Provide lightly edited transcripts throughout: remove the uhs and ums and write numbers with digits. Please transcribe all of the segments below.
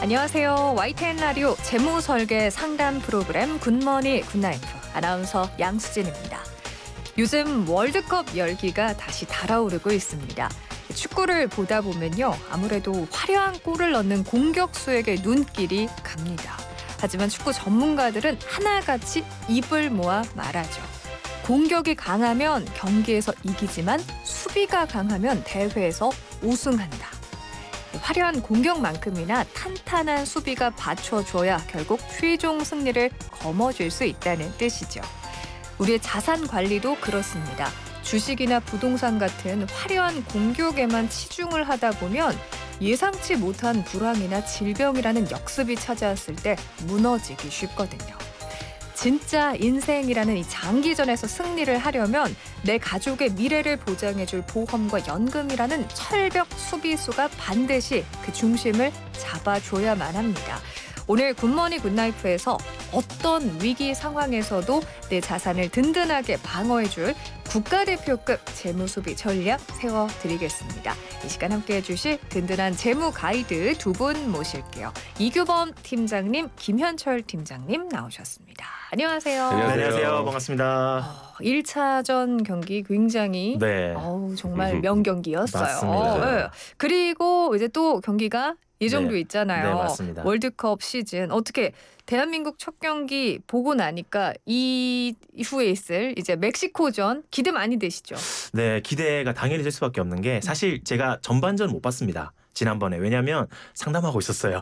안녕하세요. YTN 라디오 재무설계 상담 프로그램 굿머니 굿나이프 아나운서 양수진입니다. 요즘 월드컵 열기가 다시 달아오르고 있습니다. 축구를 보다 보면요, 아무래도 화려한 골을 넣는 공격수에게 눈길이 갑니다. 하지만 축구 전문가들은 하나같이 입을 모아 말하죠. 공격이 강하면 경기에서 이기지만 수비가 강하면 대회에서 우승한다. 화려한 공격만큼이나 탄탄한 수비가 받쳐줘야 결국 최종 승리를 거머쥘 수 있다는 뜻이죠. 우리의 자산 관리도 그렇습니다. 주식이나 부동산 같은 화려한 공격에만 치중을 하다 보면 예상치 못한 불황이나 질병이라는 역습이 찾아왔을 때 무너지기 쉽거든요. 진짜 인생이라는 이 장기전에서 승리를 하려면 내 가족의 미래를 보장해줄 보험과 연금이라는 철벽 수비수가 반드시 그 중심을 잡아줘야만 합니다. 오늘 굿머니 굿나이프에서 어떤 위기 상황에서도 내 자산을 든든하게 방어해줄 국가대표급 재무수비 전략 세워드리겠습니다. 이 시간 함께해 주실 든든한 재무 가이드 두 분 모실게요. 이규범 팀장님, 김현철 팀장님 나오셨습니다. 안녕하세요. 안녕하세요. 반갑습니다. 1차전 경기 굉장히 정말 명경기였어요. 맞습니다. 네. 그리고 이제 또 경기가 예정돼 있잖아요. 네, 맞습니다. 월드컵 시즌 어떻게 대한민국 첫 경기 보고 나니까 이후에 있을 이제 멕시코전 기대 많이 되시죠? 네, 기대가 당연히 될 수밖에 없는 게 사실 제가 전반전 못 봤습니다. 지난번에. 왜냐하면 상담하고 있었어요.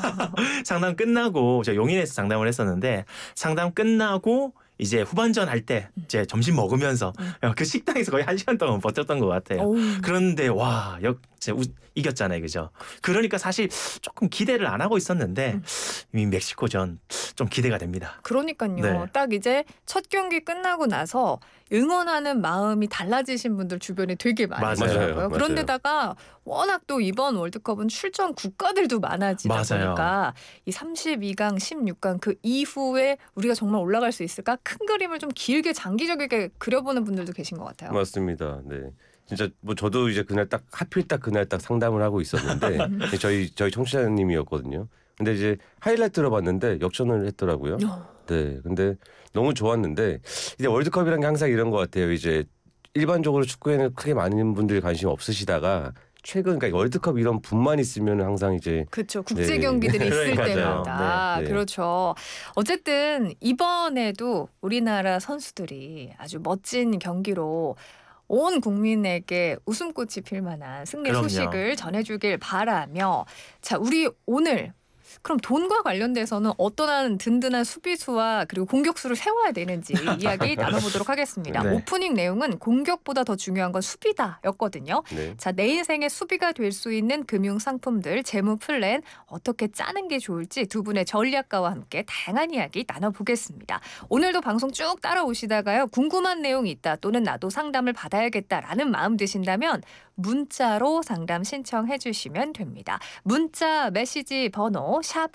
상담 끝나고 제가 용인에서 상담을 했었는데 상담 끝나고 이제 후반전 할 때 이제 점심 먹으면서 그 식당에서 거의 1시간 동안 버텼던 것 같아요. 그런데 와, 이겼잖아요. 그죠? 그러니까 사실 조금 기대를 안 하고 있었는데 이미 멕시코전 좀 기대가 됩니다. 그러니까요. 네. 딱 이제 첫 경기 끝나고 나서 응원하는 마음이 달라지신 분들 주변에 되게 많으시더라고요. 맞아요. 그런데다가 워낙 또 이번 월드컵은 출전 국가들도 많아지다 보니까 이 32강, 16강 그 이후에 우리가 정말 올라갈 수 있을까? 큰 그림을 좀 길게 장기적이게 그려보는 분들도 계신 것 같아요. 맞습니다. 네. 진짜 뭐 저도 이제 그날 딱 하필 딱 그날 딱 상담을 하고 있었는데 저희 청취자님이었거든요. 근데 이제 하이라이트로 봤는데 역전을 했더라고요. 네. 근데 너무 좋았는데 이제 월드컵이란 게 항상 이런 것 같아요. 이제 일반적으로 축구에는 크게 많은 분들이 관심 없으시다가 최근 그러니까 월드컵 이런 분만 있으면 항상 이제 그렇죠. 국제 경기들이 있을 맞아요. 때마다 네. 그렇죠. 어쨌든 이번에도 우리나라 선수들이 아주 멋진 경기로 온 국민에게 웃음꽃이 필 만한 승리 그럼요. 소식을 전해주길 바라며 자, 우리 오늘 그럼 돈과 관련돼서는 어떠한 든든한 수비수와 그리고 공격수를 세워야 되는지 이야기 나눠보도록 하겠습니다. 네. 오프닝 내용은 공격보다 더 중요한 건 수비다였거든요. 네. 자, 내 인생의 수비가 될 수 있는 금융 상품들, 재무 플랜 어떻게 짜는 게 좋을지 두 분의 전략가와 함께 다양한 이야기 나눠보겠습니다. 오늘도 방송 쭉 따라오시다가요. 궁금한 내용이 있다 또는 나도 상담을 받아야겠다라는 마음 드신다면 문자로 상담 신청해 주시면 됩니다. 문자 메시지 번호 샵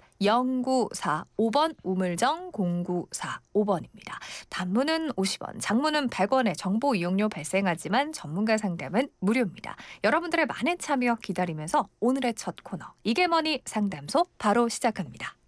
0945번 우물정 0945번입니다. 단문은 50원, 장문은 100원의 정보 이용료 발생하지만 전문가 상담은 무료입니다. 여러분들의 많은 참여 기다리면서 오늘의 첫 코너 이게 뭐니 상담소 바로 시작합니다.